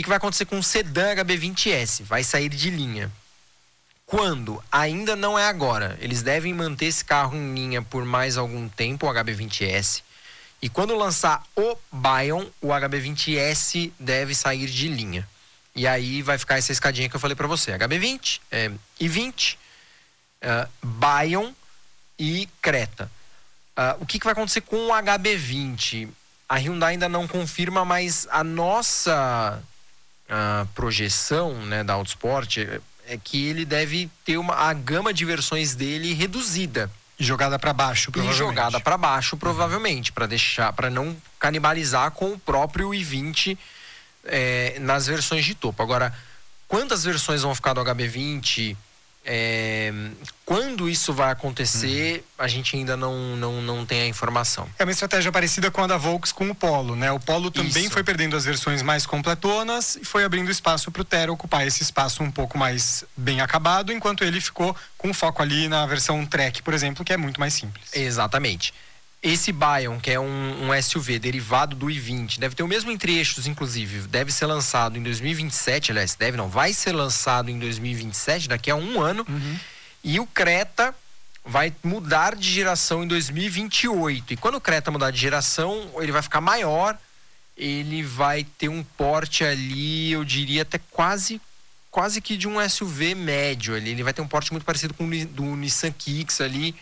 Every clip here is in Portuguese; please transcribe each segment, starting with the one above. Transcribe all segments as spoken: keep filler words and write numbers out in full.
que, que vai acontecer com o sedã H B vinte S? Vai sair de linha. Quando? Ainda não é agora. Eles devem manter esse carro em linha por mais algum tempo, o H B vinte S. E quando lançar o Bayon, o H B vinte S deve sair de linha. E aí vai ficar essa escadinha que eu falei para você. H B vinte, é, i vinte, uh, Bayon e Creta. Uh, o que, que vai acontecer com o H B vinte? A Hyundai ainda não confirma, mas a nossa uh, projeção, né, da Autosport é que ele deve ter uma, a gama de versões dele reduzida. E jogada para baixo, provavelmente. E jogada para baixo, provavelmente, uhum. para deixar, para não canibalizar com o próprio i vinte é, nas versões de topo. Agora, quantas versões vão ficar do H B vinte? É, quando isso vai acontecer, hum. a gente ainda não, não, não tem a informação. É uma estratégia parecida com a da Volks com o Polo, né? O Polo também isso. foi perdendo as versões mais completonas e foi abrindo espaço para o Tera ocupar esse espaço um pouco mais bem acabado, enquanto ele ficou com foco ali na versão Trek, por exemplo, que é muito mais simples. Exatamente. Esse Bayon, que é um, um S U V derivado do i vinte, deve ter o mesmo entre-eixos, inclusive. Deve ser lançado em dois mil e vinte e sete, aliás, deve não, vai ser lançado em dois mil e vinte e sete, daqui a um ano. Uhum. E o Creta vai mudar de geração em dois mil e vinte e oito. E quando o Creta mudar de geração, ele vai ficar maior. Ele vai ter um porte ali, eu diria até quase, quase que de um S U V médio ali. Ele vai ter um porte muito parecido com o do Nissan Kicks ali.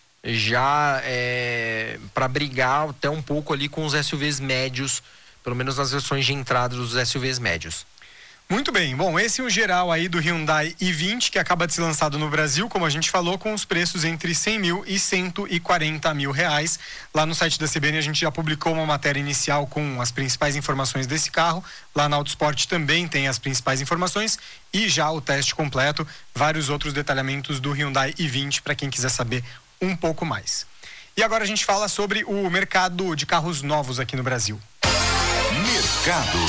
Já é, para brigar até um pouco ali com os S U Vs médios, pelo menos nas versões de entrada dos S U Vs médios. Muito bem, bom, esse é o geral aí do Hyundai i vinte, que acaba de ser lançado no Brasil, como a gente falou, com os preços entre cem mil e cento e quarenta mil reais. Lá no site da C B N a gente já publicou uma matéria inicial com as principais informações desse carro. Lá na Autosport também tem as principais informações e já o teste completo, vários outros detalhamentos do Hyundai i vinte para quem quiser saber um pouco mais. E agora a gente fala sobre o mercado de carros novos aqui no Brasil. Mercado.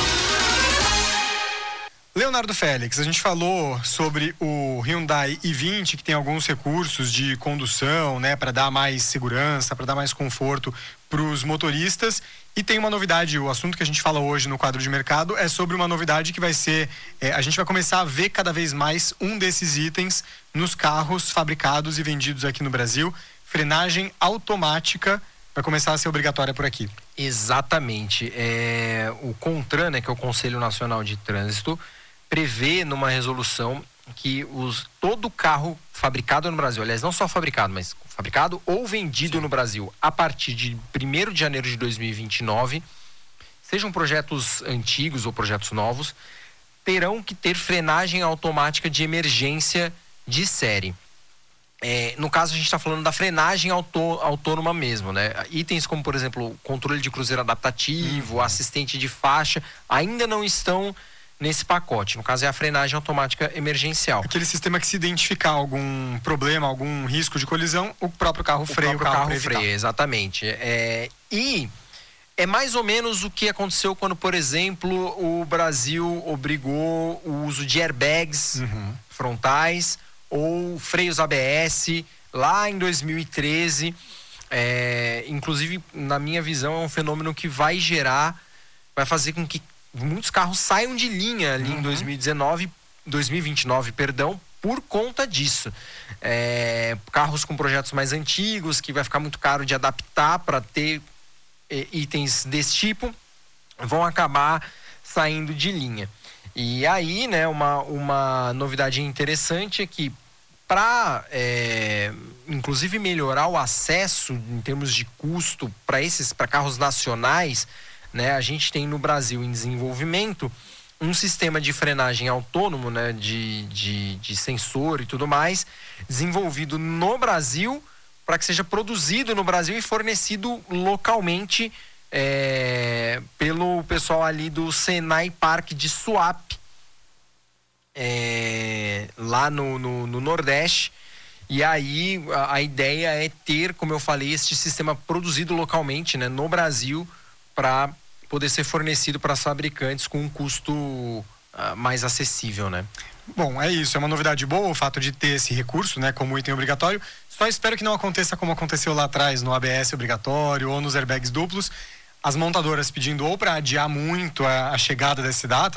Leonardo Félix, a gente falou sobre o Hyundai i vinte, que tem alguns recursos de condução, né, para dar mais segurança, para dar mais conforto para os motoristas. E tem uma novidade, o assunto que a gente fala hoje no quadro de mercado é sobre uma novidade que vai ser, é, a gente vai começar a ver cada vez mais um desses itens nos carros fabricados e vendidos aqui no Brasil. Frenagem automática vai começar a ser obrigatória por aqui. Exatamente. É, o CONTRAN, né, que é o Conselho Nacional de Trânsito, prevê numa resolução que os, todo carro fabricado no Brasil, aliás, não só fabricado, mas fabricado ou vendido Sim. no Brasil a partir de primeiro de janeiro de dois mil e vinte e nove, sejam projetos antigos ou projetos novos, terão que ter frenagem automática de emergência de série. É, no caso, a gente está falando da frenagem autô, autônoma mesmo, né? Itens como, por exemplo, controle de cruzeiro adaptativo, uhum. assistente de faixa, ainda não estão nesse pacote. No caso, é a frenagem automática emergencial. Aquele sistema que, se identificar algum problema, algum risco de colisão, o próprio carro freia o, próprio o carro, carro freia, exatamente. É, e é mais ou menos o que aconteceu quando, por exemplo, o Brasil obrigou o uso de airbags uhum. frontais ou freios A B S lá em dois mil e treze. É, inclusive, na minha visão, é um fenômeno que vai gerar, vai fazer com que muitos carros saiam de linha ali uhum. em dois mil e dezenove, dois mil e vinte e nove, perdão, por conta disso. É, carros com projetos mais antigos, que vai ficar muito caro de adaptar para ter é, itens desse tipo, vão acabar saindo de linha. E aí, né, uma, uma novidade interessante é que para, é, inclusive, melhorar o acesso em termos de custo para esses, para carros nacionais, né, a gente tem no Brasil em desenvolvimento um sistema de frenagem autônomo, né, de, de, de sensor e tudo mais, desenvolvido no Brasil para que seja produzido no Brasil e fornecido localmente é, pelo pessoal ali do Senai Park de Suape, é, lá no, no, no Nordeste. E aí a, a ideia é ter, como eu falei, este sistema produzido localmente, né, no Brasil, para poder ser fornecido para as fabricantes com um custo uh, mais acessível, né? Bom, é isso, é uma novidade boa o fato de ter esse recurso, né, como item obrigatório. Só espero que não aconteça como aconteceu lá atrás no A B S obrigatório ou nos airbags duplos, as montadoras pedindo ou para adiar muito a, a chegada dessa data,